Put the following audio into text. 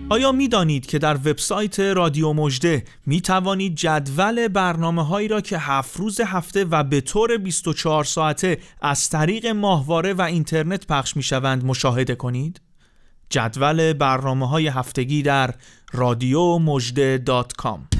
آیا می دانید که در وبسایت رادیو مژده می توانید جدول برنامه‌هایی را که 7 روز هفته و به طور 24 ساعته از طریق ماهواره و اینترنت پخش می شوند مشاهده کنید؟ جدول برنامه‌های هفتگی در radiomojde.com